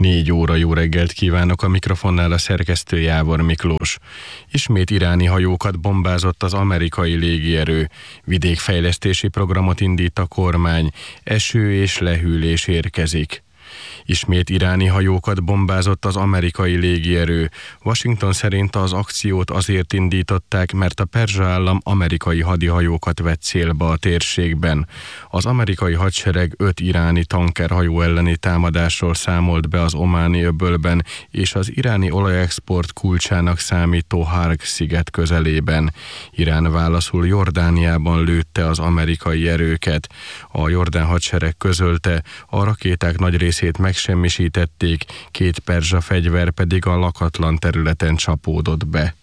4 óra, jó reggelt kívánok, a mikrofonnál a szerkesztő Jávor Miklós. Ismét iráni hajókat bombázott az amerikai légierő. Vidékfejlesztési programot indít a kormány. Eső és lehűlés érkezik. Ismét iráni hajókat bombázott az amerikai légierő. Washington szerint az akciót azért indították, mert a perzsa állam amerikai hadihajókat vett célba a térségben. Az amerikai hadsereg 5 iráni tankerhajó elleni támadásról számolt be az Ománi öbölben és az iráni olajexport kulcsának számító Harg sziget közelében. Irán válaszul Jordániában lőtte az amerikai erőket. A jordán hadsereg közölte, a rakéták nagy részét megsemmisítették, 2 perzsa fegyver pedig a lakatlan területen csapódott be.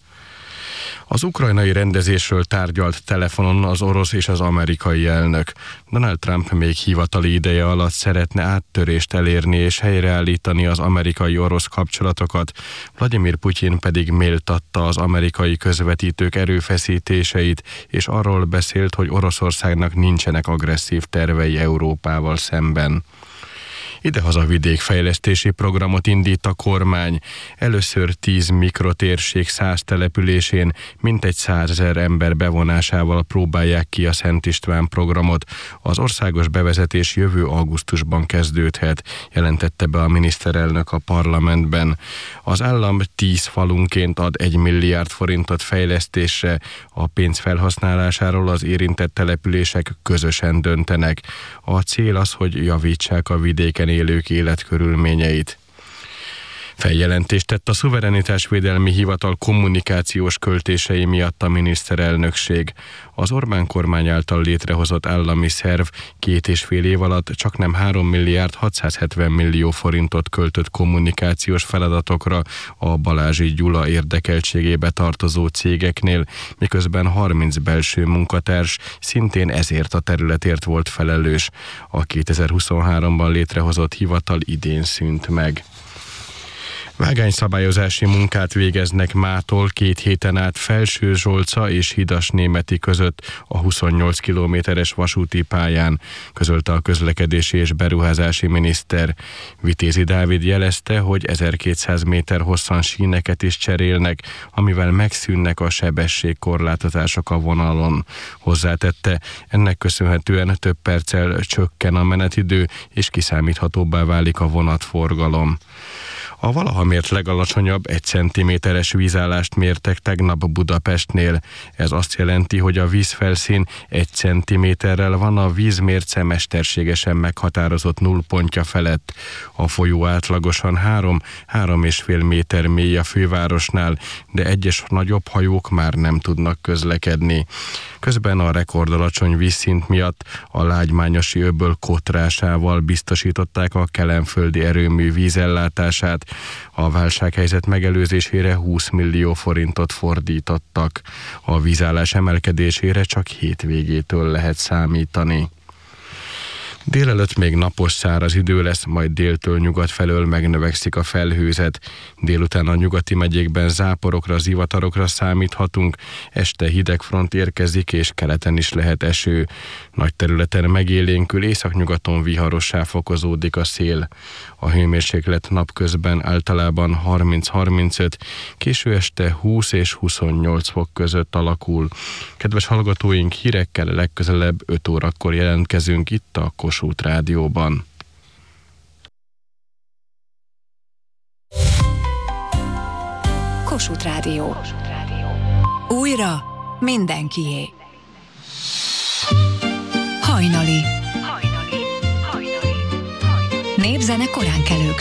Az ukrajnai rendezésről tárgyalt telefonon az orosz és az amerikai elnök. Donald Trump még hivatali ideje alatt szeretne áttörést elérni és helyreállítani az amerikai-orosz kapcsolatokat, Vladimir Putyin pedig méltatta az amerikai közvetítők erőfeszítéseit, és arról beszélt, hogy Oroszországnak nincsenek agresszív tervei Európával szemben. Idehaza vidékfejlesztési programot indít a kormány. Először 10 mikrotérség 100 településén mintegy 100 000 ember bevonásával próbálják ki a Szent István programot. Az országos bevezetés jövő augusztusban kezdődhet, jelentette be a miniszterelnök a parlamentben. Az állam 10 falunként ad 1 milliárd forintot fejlesztésre, a pénz felhasználásáról az érintett települések közösen döntenek. A cél az, hogy javítsák a vidéken élők életkörülményeit. Feljelentést tett a Szuverenitásvédelmi Hivatal kommunikációs költései miatt a miniszterelnökség. Az Orbán kormány által létrehozott állami szerv 2,5 év alatt csaknem 3 milliárd 670 millió forintot költött kommunikációs feladatokra a Balázsi Gyula érdekeltségébe tartozó cégeknél, miközben 30 belső munkatárs szintén ezért a területért volt felelős. A 2023-ban létrehozott hivatal idén szűnt meg. Vágányszabályozási munkát végeznek mától 2 héten át Felső-Zsolca és Hidasnémeti között a 28 kilométeres vasúti pályán, közölte a közlekedési és beruházási miniszter. Vitézi Dávid jelezte, hogy 1200 méter hosszan síneket is cserélnek, amivel megszűnnek a sebességkorlátozások a vonalon. Hozzátette, ennek köszönhetően több perccel csökken a menetidő, és kiszámíthatóbbá válik a vonatforgalom. A valaha mért legalacsonyabb 1 centiméteres vízállást mértek tegnap Budapestnél. Ez azt jelenti, hogy a vízfelszín 1 centiméterrel van a vízmérce mesterségesen meghatározott nullpontja felett. A folyó átlagosan 3-3,5 méter mély a fővárosnál, de egyes nagyobb hajók már nem tudnak közlekedni. Közben a rekordalacsony vízszint miatt a Lágymányosi öböl kotrásával biztosították a kelenföldi erőmű vízellátását. A válsághelyzet megelőzésére 20 millió forintot fordítottak. A vízállás emelkedésére csak hétvégétől lehet számítani. Délelőtt még napos száraz idő lesz, majd déltől nyugat felől megnövekszik a felhőzet. Délután a nyugati megyékben záporokra, zivatarokra számíthatunk, este hideg front érkezik és keleten is lehet eső. Nagy területen megélénkül, északnyugaton viharossá fokozódik a szél. A hőmérséklet napközben általában 30-35, késő este 20 és 28 fok között alakul. Kedves hallgatóink, hírekkel legközelebb 5 órakor jelentkezünk itt a Kossuth Rádióban. Kossuth Rádió. Újra mindenkié. Hajnali. Népzene koránkelők.